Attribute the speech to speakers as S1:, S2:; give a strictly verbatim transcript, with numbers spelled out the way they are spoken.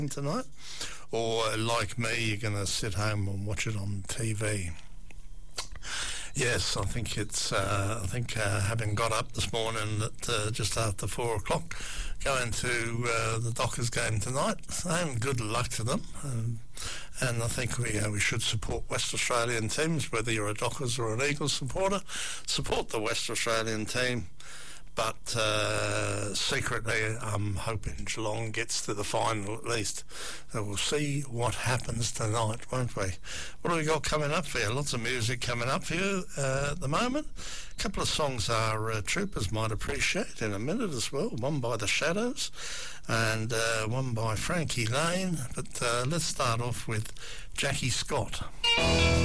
S1: tonight, or like me, you're going to sit home and watch it on T V. Yes, I think it's. Uh, I think uh, having got up this morning at uh, just after four o'clock, going to uh, the Dockers game tonight, and good luck to them. Um, and I think we uh, we should support West Australian teams, whether you're a Dockers or an Eagles supporter. Support the West Australian team. But uh, secretly, I'm hoping Geelong gets to the final at least. So we'll see what happens tonight, won't we? What have we got coming up for you? Lots of music coming up for you uh, at the moment. A couple of songs our uh, troopers might appreciate in a minute as well. One by The Shadows and uh, one by Frankie Lane. But uh, let's start off with Jackie Scott.